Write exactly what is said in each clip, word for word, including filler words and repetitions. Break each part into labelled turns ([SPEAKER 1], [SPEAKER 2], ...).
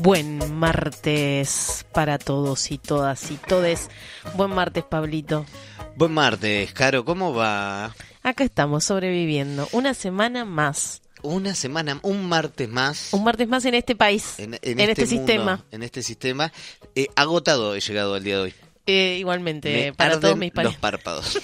[SPEAKER 1] Buen martes para todos y todas y todes. Buen martes, Pablito.
[SPEAKER 2] Buen martes, Caro, ¿cómo va?
[SPEAKER 1] Acá estamos sobreviviendo. Una semana más.
[SPEAKER 2] Una semana, un martes más.
[SPEAKER 1] Un martes más en este país,
[SPEAKER 2] en,
[SPEAKER 1] en,
[SPEAKER 2] en
[SPEAKER 1] este,
[SPEAKER 2] este mundo,
[SPEAKER 1] sistema.
[SPEAKER 2] En este sistema. Eh, agotado he llegado al día de hoy.
[SPEAKER 1] Eh, igualmente,
[SPEAKER 2] Me
[SPEAKER 1] para todos mis
[SPEAKER 2] arden
[SPEAKER 1] pares.
[SPEAKER 2] los párpados.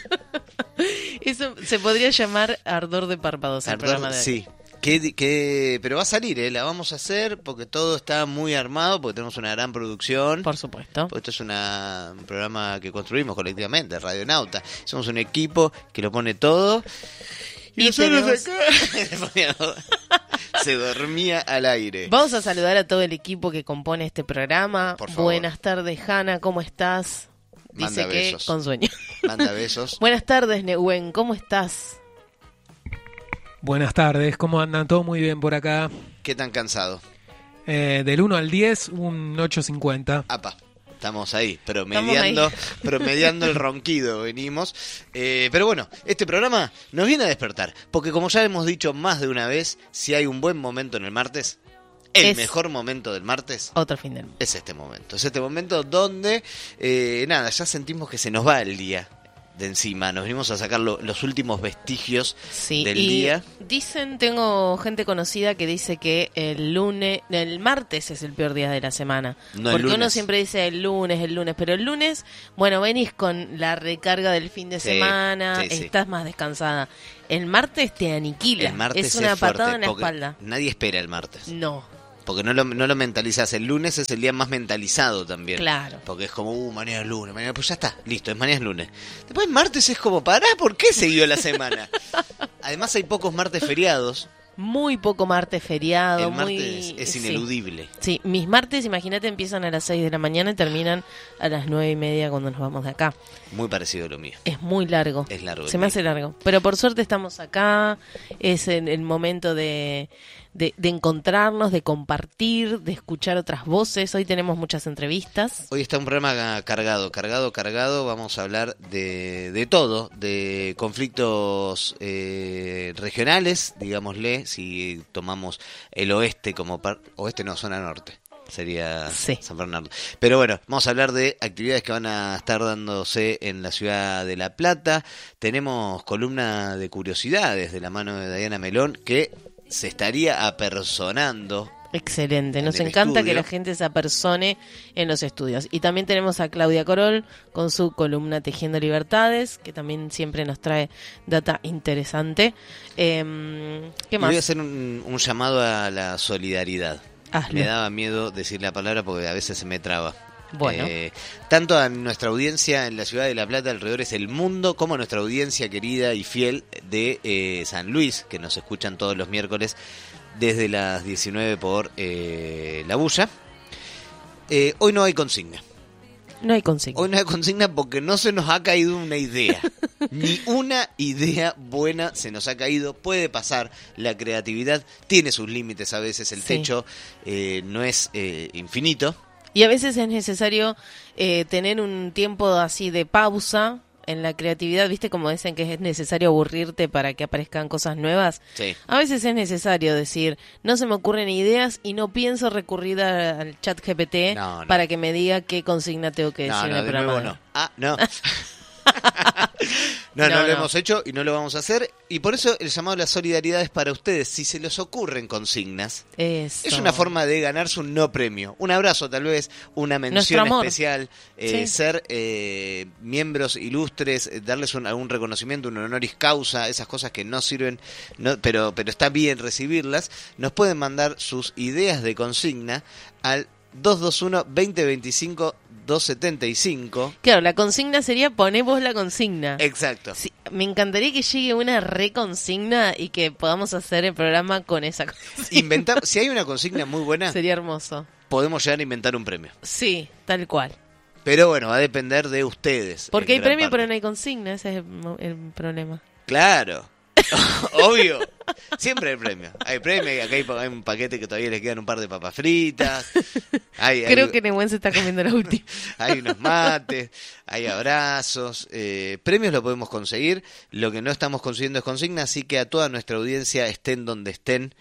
[SPEAKER 1] Eso se podría llamar ardor de párpados, el
[SPEAKER 2] Ardor,
[SPEAKER 1] programa de hoy.
[SPEAKER 2] Sí. Que, que, pero va a salir, ¿eh? La vamos a hacer porque todo está muy armado, porque tenemos una gran producción.
[SPEAKER 1] Por supuesto.
[SPEAKER 2] Porque esto es una, un programa que construimos colectivamente, Radionauta. Somos un equipo que lo pone todo. Y,
[SPEAKER 1] Y
[SPEAKER 2] nosotros
[SPEAKER 1] tenemos-
[SPEAKER 2] acá se dormía al aire.
[SPEAKER 1] Vamos a saludar a todo el equipo que compone este programa.
[SPEAKER 2] Por favor.
[SPEAKER 1] Buenas tardes, Hanna, ¿cómo estás? Dice
[SPEAKER 2] Manda
[SPEAKER 1] que
[SPEAKER 2] besos.
[SPEAKER 1] con sueño.
[SPEAKER 2] Manda besos.
[SPEAKER 1] Buenas tardes, Nehuen, ¿cómo estás?
[SPEAKER 3] Buenas tardes, ¿cómo andan? Todo muy bien por acá.
[SPEAKER 2] ¿Qué tan cansado?
[SPEAKER 3] Eh, del uno al diez, un ocho cincuenta.
[SPEAKER 2] Apa, estamos ahí, promediando,
[SPEAKER 1] Estamos
[SPEAKER 2] promediando el ronquido, venimos. Eh, pero bueno, este programa nos viene a despertar, porque como ya hemos dicho más de una vez, si hay un buen momento en el martes, el
[SPEAKER 1] Es-
[SPEAKER 2] mejor momento del martes
[SPEAKER 1] Otro fin del mundo.
[SPEAKER 2] es este momento. Es este momento donde, eh, nada, ya sentimos que se nos va el día de encima. Nos venimos a sacar lo- los últimos vestigios
[SPEAKER 1] Sí,
[SPEAKER 2] del
[SPEAKER 1] y
[SPEAKER 2] día.
[SPEAKER 1] dicen, tengo gente conocida que dice que el lunes, el martes es el peor día de la semana.
[SPEAKER 2] No el
[SPEAKER 1] porque uno
[SPEAKER 2] lunes.
[SPEAKER 1] siempre dice el lunes, el lunes, pero el lunes, bueno, venís con la recarga del fin de
[SPEAKER 2] Sí,
[SPEAKER 1] semana,
[SPEAKER 2] sí, sí.
[SPEAKER 1] estás más descansada. El martes te aniquila,
[SPEAKER 2] El martes
[SPEAKER 1] es una
[SPEAKER 2] fuerte,
[SPEAKER 1] patada en la
[SPEAKER 2] porque
[SPEAKER 1] espalda.
[SPEAKER 2] nadie espera el martes.
[SPEAKER 1] No,
[SPEAKER 2] Porque no lo, no lo mentalizás. El lunes es el día más mentalizado también.
[SPEAKER 1] claro.
[SPEAKER 2] Porque es como, uh, mañana es lunes, mañana, pues ya está, listo, es mañana es lunes. Después el martes es como, pará, ¿por qué siguió la semana? Además hay pocos martes feriados.
[SPEAKER 1] Muy poco martes feriado,
[SPEAKER 2] El
[SPEAKER 1] muy...
[SPEAKER 2] martes es
[SPEAKER 1] sí.
[SPEAKER 2] ineludible.
[SPEAKER 1] Sí, mis martes, imagínate, empiezan a las seis de la mañana y terminan a las nueve y media cuando nos vamos de acá.
[SPEAKER 2] Muy parecido a lo mío.
[SPEAKER 1] Es muy largo.
[SPEAKER 2] Es largo.
[SPEAKER 1] Se me hace largo. Pero por suerte estamos acá. Es el, el momento de, de, de encontrarnos, de compartir, de escuchar otras voces. Hoy tenemos muchas entrevistas.
[SPEAKER 2] Hoy está un programa cargado, cargado, cargado. Vamos a hablar de, de todo, de conflictos eh, regionales, digámosle, si tomamos el oeste como par- oeste no, zona norte. Sería
[SPEAKER 1] Sí.
[SPEAKER 2] San Fernando. Pero bueno, vamos a hablar de actividades que van a estar dándose en la ciudad de La Plata. Tenemos columna de curiosidades de la mano de Diana Melón que se estaría apersonando.
[SPEAKER 1] Excelente. Nos
[SPEAKER 2] En el
[SPEAKER 1] encanta
[SPEAKER 2] estudio.
[SPEAKER 1] que la gente se apersone en los estudios. Y también tenemos a Claudia Corol con su columna Tejiendo Libertades, que también siempre nos trae data interesante. Eh, ¿Qué
[SPEAKER 2] Y voy a
[SPEAKER 1] más?
[SPEAKER 2] hacer un, un llamado a la solidaridad.
[SPEAKER 1] Hazlo.
[SPEAKER 2] Me daba miedo decir la palabra porque a veces se me traba.
[SPEAKER 1] Bueno.
[SPEAKER 2] Eh, tanto a nuestra audiencia en la ciudad de La Plata, alrededor es el mundo, como a nuestra audiencia querida y fiel de eh, San Luis, que nos escuchan todos los miércoles desde las diecinueve por eh, La Bulla. Eh, hoy no hay consigna.
[SPEAKER 1] No hay consigna.
[SPEAKER 2] Hoy no hay consigna porque no se nos ha caído una idea. Ni una idea buena se nos ha caído. Puede pasar. La creatividad tiene sus límites a veces. El
[SPEAKER 1] Sí.
[SPEAKER 2] techo eh, no es eh, infinito.
[SPEAKER 1] Y a veces es necesario eh, tener un tiempo así de pausa en la creatividad, ¿viste? Como dicen que es necesario aburrirte para que aparezcan cosas nuevas.
[SPEAKER 2] Sí.
[SPEAKER 1] A veces es necesario decir, no se me ocurren ideas y no pienso recurrir a- al chat G P T
[SPEAKER 2] No, no.
[SPEAKER 1] para que me diga qué consigna tengo que decir
[SPEAKER 2] No,
[SPEAKER 1] en
[SPEAKER 2] no,
[SPEAKER 1] el
[SPEAKER 2] de
[SPEAKER 1] programa.
[SPEAKER 2] nuevo no. Ah, no. No, no,
[SPEAKER 1] No,
[SPEAKER 2] lo
[SPEAKER 1] no.
[SPEAKER 2] hemos hecho y no lo vamos a hacer. Y por eso el llamado a la solidaridad es para ustedes. Si se les ocurren consignas,
[SPEAKER 1] Eso.
[SPEAKER 2] es una forma de ganarse un no premio. Un abrazo tal vez, una
[SPEAKER 1] Nuestro
[SPEAKER 2] mención
[SPEAKER 1] amor.
[SPEAKER 2] especial,
[SPEAKER 1] Sí.
[SPEAKER 2] eh, ser eh, miembros ilustres, eh, darles un, algún reconocimiento, un honoris causa, esas cosas que no sirven, no, pero, pero está bien recibirlas. Nos pueden mandar sus ideas de consigna al dos dos uno, veinte veinticinco, doscientos setenta y cinco.
[SPEAKER 1] Claro, la consigna sería poné vos la consigna.
[SPEAKER 2] Exacto.
[SPEAKER 1] Sí, me encantaría que llegue una reconsigna y que podamos hacer el programa con esa consigna.
[SPEAKER 2] Inventar, si hay una consigna muy buena,
[SPEAKER 1] Sería hermoso.
[SPEAKER 2] podemos llegar a inventar un premio.
[SPEAKER 1] Sí, tal cual.
[SPEAKER 2] Pero bueno, va a depender de ustedes.
[SPEAKER 1] Porque
[SPEAKER 2] en
[SPEAKER 1] hay
[SPEAKER 2] gran
[SPEAKER 1] premio
[SPEAKER 2] parte.
[SPEAKER 1] pero no hay consigna, ese es el, mo- el problema.
[SPEAKER 2] Claro. Obvio. Siempre hay premio. Hay premio, acá hay, hay un paquete que todavía les quedan un par de papas fritas. Hay,
[SPEAKER 1] Creo
[SPEAKER 2] hay,
[SPEAKER 1] que Nehuen se está comiendo la última.
[SPEAKER 2] hay unos mates, hay abrazos. Eh, premios lo podemos conseguir. Lo que no estamos consiguiendo es consigna, así que a toda nuestra audiencia, estén donde estén,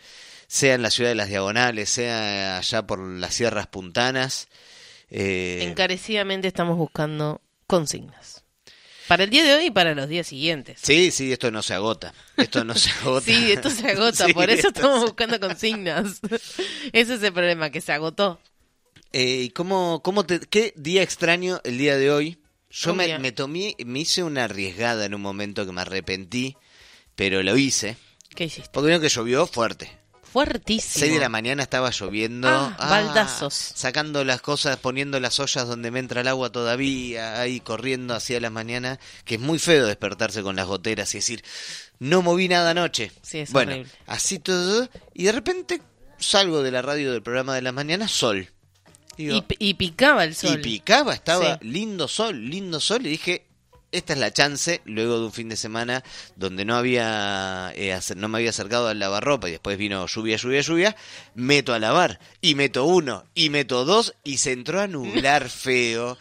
[SPEAKER 2] sea en la ciudad de Las Diagonales, sea allá por las sierras puntanas. Eh...
[SPEAKER 1] Encarecidamente estamos buscando consignas. Para el día de hoy y para los días siguientes.
[SPEAKER 2] Sí, sí, esto no se agota. Esto no se agota.
[SPEAKER 1] Sí, esto se agota, sí, por eso estamos se... buscando consignas. Ese es el problema, que se agotó.
[SPEAKER 2] Eh, ¿Y cómo, cómo te, qué día extraño el día de hoy? Yo me, me tomé, me hice una arriesgada en un momento que me arrepentí, pero lo hice.
[SPEAKER 1] ¿Qué hiciste?
[SPEAKER 2] Porque vino que llovió fuerte.
[SPEAKER 1] Fuertísimo.
[SPEAKER 2] seis de la mañana estaba lloviendo.
[SPEAKER 1] Ah, ah, baldazos.
[SPEAKER 2] Sacando las cosas, poniendo las ollas donde me entra el agua todavía, ahí corriendo hacia la mañana, que es muy feo despertarse con las goteras y decir, no moví nada anoche.
[SPEAKER 1] Sí, es
[SPEAKER 2] bueno,
[SPEAKER 1] horrible.
[SPEAKER 2] Así todo, y de repente salgo de la radio del programa de la mañana, sol. Digo,
[SPEAKER 1] y, y picaba el sol.
[SPEAKER 2] Y picaba, estaba
[SPEAKER 1] sí.
[SPEAKER 2] lindo sol, lindo sol, y dije, esta es la chance, luego de un fin de semana donde no había eh, no me había acercado al lavarropa y después vino lluvia, lluvia, lluvia, meto a lavar, y meto uno, y meto dos, y se entró a nublar feo,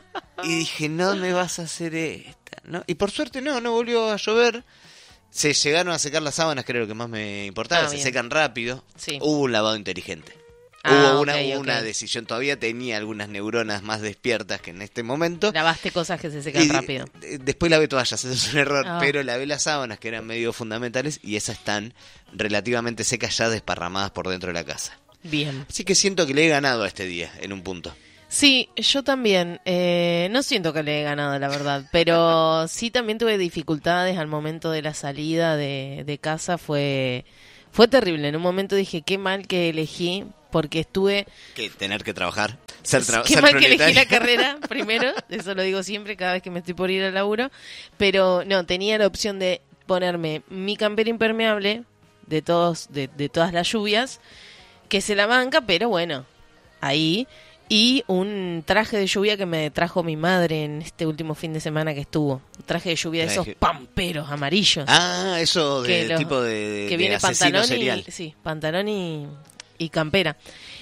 [SPEAKER 2] y dije, no me vas a hacer esta, ¿no? Y por suerte no, no volvió a llover, se llegaron a secar las sábanas, creo que más me importaba, ah, se bien. secan rápido, sí. Hubo un lavado inteligente.
[SPEAKER 1] Ah,
[SPEAKER 2] Hubo una,
[SPEAKER 1] okay,
[SPEAKER 2] hubo una
[SPEAKER 1] okay.
[SPEAKER 2] decisión, todavía tenía algunas neuronas más despiertas que en este momento.
[SPEAKER 1] Lavaste cosas que se secan
[SPEAKER 2] y
[SPEAKER 1] rápido.
[SPEAKER 2] D- después lavé toallas, eso es un error,
[SPEAKER 1] oh.
[SPEAKER 2] pero lavé las sábanas que eran medio fundamentales y esas están relativamente secas ya desparramadas por dentro de la casa.
[SPEAKER 1] Bien.
[SPEAKER 2] Así que siento que le he ganado a este día en un punto.
[SPEAKER 1] Sí, yo también. Eh, no siento que le he ganado, la verdad, pero sí también tuve dificultades al momento de la salida de, de casa. Fue, fue terrible. En un momento dije, qué mal que elegí. Porque estuve...
[SPEAKER 2] Que tener que trabajar, ser, tra-
[SPEAKER 1] Qué
[SPEAKER 2] ser
[SPEAKER 1] mal que
[SPEAKER 2] proletario.
[SPEAKER 1] elegí la carrera, primero, eso lo digo siempre cada vez que me estoy por ir al laburo, pero no, tenía la opción de ponerme mi campera impermeable de todos de, de todas las lluvias, que se la banca, pero bueno, ahí, y un traje de lluvia que me trajo mi madre en este último fin de semana que estuvo, un traje de lluvia de esos pamperos amarillos.
[SPEAKER 2] Ah, eso de
[SPEAKER 1] los,
[SPEAKER 2] tipo de, de
[SPEAKER 1] que viene
[SPEAKER 2] de asesino
[SPEAKER 1] pantalón
[SPEAKER 2] serial.
[SPEAKER 1] Y, sí, pantalón y... y campera.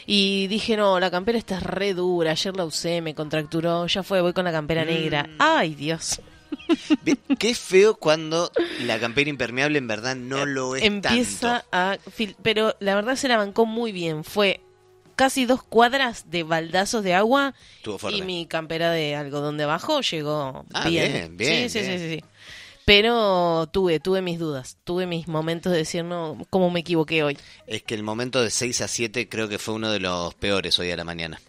[SPEAKER 1] Y dije, no, la campera está re dura, ayer la usé, me contracturó, ya fue, voy con la campera mm. negra. ¡Ay, Dios!
[SPEAKER 2] Bien, qué feo cuando la campera impermeable en verdad no lo es
[SPEAKER 1] Empieza
[SPEAKER 2] tanto.
[SPEAKER 1] a... Fil- pero la verdad se la bancó muy bien. Fue casi dos cuadras de baldazos de agua y mi campera de algodón de abajo llegó
[SPEAKER 2] ah,
[SPEAKER 1] bien.
[SPEAKER 2] bien, bien,
[SPEAKER 1] sí,
[SPEAKER 2] bien.
[SPEAKER 1] sí, sí, sí. Pero tuve, tuve mis dudas, tuve mis momentos de decir, no, ¿cómo me equivoqué hoy?
[SPEAKER 2] Es que el momento de seis a siete creo que fue uno de los peores hoy a la mañana.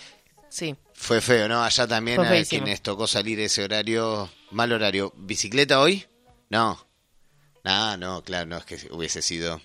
[SPEAKER 1] Sí.
[SPEAKER 2] Fue feo, ¿no? Allá también a quienes tocó salir ese horario, mal horario. ¿Bicicleta hoy? No. Ah, no, claro, no, es que hubiese sido...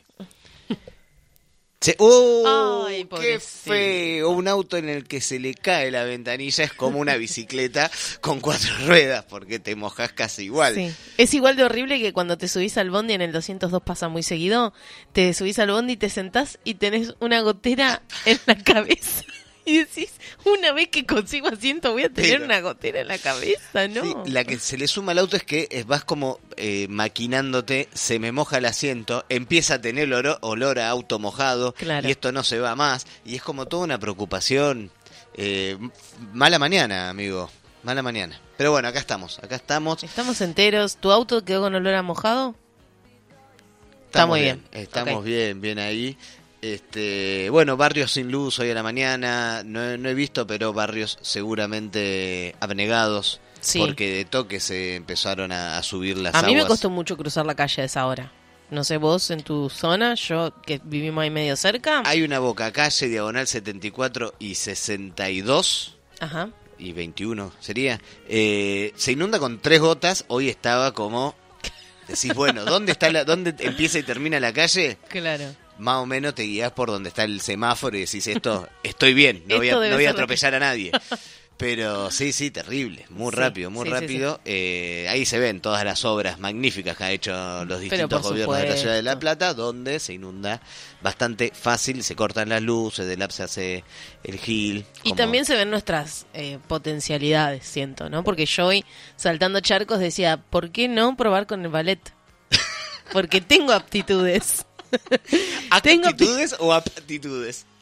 [SPEAKER 2] Se... ¡Uh!
[SPEAKER 1] Ay,
[SPEAKER 2] ¡Qué feo! Un auto en el que se le cae la ventanilla es como una bicicleta con cuatro ruedas, porque te mojas casi igual.
[SPEAKER 1] Sí. Es igual de horrible que cuando te subís al bondi, en el doscientos dos pasa muy seguido, te subís al bondi y te sentás y tenés una gotera en la cabeza. Y decís, una vez que consigo asiento voy a tener Pero, una gotera en la cabeza, ¿no?
[SPEAKER 2] Sí, la que se le suma al auto es que vas como eh, maquinándote, se me moja el asiento, empieza a tener olor, olor a auto mojado,
[SPEAKER 1] claro.
[SPEAKER 2] Y esto no se va más, y es como toda una preocupación. Eh, mala mañana, amigo, mala mañana. Pero bueno, acá estamos, acá estamos.
[SPEAKER 1] Estamos enteros. ¿Tu auto quedó con olor a mojado?
[SPEAKER 2] Estamos
[SPEAKER 1] Está muy bien.
[SPEAKER 2] bien. Estamos
[SPEAKER 1] okay.
[SPEAKER 2] bien, bien ahí. Este, bueno, barrios sin luz hoy a la mañana, no, no he visto, pero barrios seguramente abnegados,
[SPEAKER 1] sí.
[SPEAKER 2] Porque de toque se empezaron a, a subir las aguas.
[SPEAKER 1] A mí me costó mucho cruzar la calle a esa hora. No sé, vos en tu zona, yo que vivimos ahí medio cerca.
[SPEAKER 2] Hay una boca calle, diagonal setenta y cuatro y sesenta y dos.
[SPEAKER 1] Ajá.
[SPEAKER 2] Y veintiuno sería. Eh, se inunda con tres gotas, hoy estaba como... Decís, bueno, ¿dónde está la, dónde empieza y termina la calle?
[SPEAKER 1] Claro.
[SPEAKER 2] Más o menos te guías por donde está el semáforo y decís, esto, estoy bien, no voy a, no voy a atropellar a nadie. Pero sí, sí, terrible, muy sí, rápido, muy sí, rápido. Sí, sí. Eh, ahí se ven todas las obras magníficas que han hecho los distintos gobiernos supuesto. de la Ciudad de La Plata, donde se inunda bastante fácil, se cortan las luces, del A P se hace el gil.
[SPEAKER 1] Y
[SPEAKER 2] como...
[SPEAKER 1] también se ven nuestras eh, potencialidades, siento, ¿no? Porque yo hoy, saltando charcos, decía, ¿por qué no probar con el ballet? Porque tengo aptitudes.
[SPEAKER 2] ¿Actitudes o aptitudes?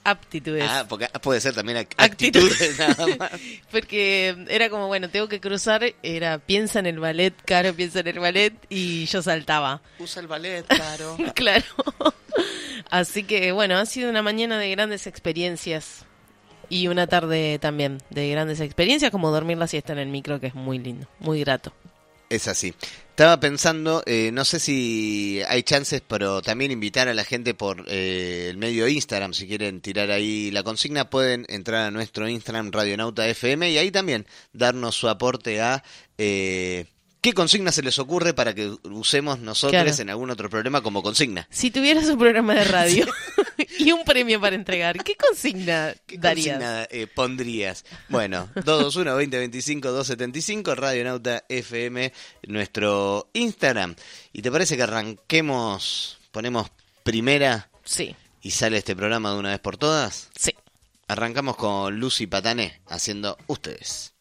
[SPEAKER 1] aptitudes.
[SPEAKER 2] Ah, porque puede ser también ac-
[SPEAKER 1] Actitudes.
[SPEAKER 2] actitudes nada más.
[SPEAKER 1] Porque era como, bueno, tengo que cruzar, era piensa en el ballet, Caro, piensa en el ballet, y yo saltaba.
[SPEAKER 2] Usa el ballet, Caro.
[SPEAKER 1] Claro. Así que, bueno, ha sido una mañana de grandes experiencias y una tarde también de grandes experiencias, como dormir la siesta en el micro, que es muy lindo, muy grato.
[SPEAKER 2] Es así. Estaba pensando, eh, no sé si hay chances, pero también invitar a la gente por eh, el medio Instagram, si quieren tirar ahí la consigna, pueden entrar a nuestro Instagram Radionauta F M y ahí también darnos su aporte a eh, qué consigna se les ocurre para que usemos nosotros
[SPEAKER 1] Claro.
[SPEAKER 2] en algún otro programa como consigna.
[SPEAKER 1] Si tuvieras un programa de radio y un premio para entregar, ¿qué consigna
[SPEAKER 2] ¿Qué
[SPEAKER 1] darías?
[SPEAKER 2] consigna eh, pondrías? Bueno, dos dos uno, veinte veinticinco, doscientos setenta y cinco, Radionauta F M, nuestro Instagram. ¿Y te parece que arranquemos, ponemos primera
[SPEAKER 1] Sí,
[SPEAKER 2] y sale este programa de una vez por todas?
[SPEAKER 1] sí.
[SPEAKER 2] Arrancamos con Lucy Patané haciendo Ustedes.